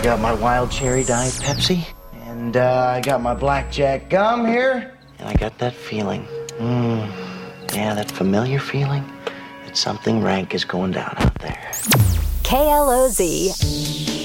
I got my wild cherry diet Pepsi, and I got my blackjack gum here, and I got that feeling. Yeah, that familiar feeling that something rank is going down out there. KLOZ